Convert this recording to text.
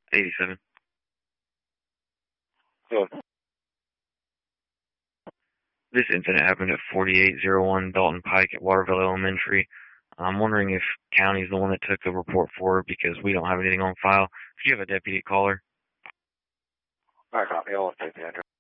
87. So, This incident happened at 4801 Dalton Pike at Waterville Elementary. I'm wondering if county's the one that took the report forward because we don't have anything on file. If you have a deputy caller. I copy. I'll take the address.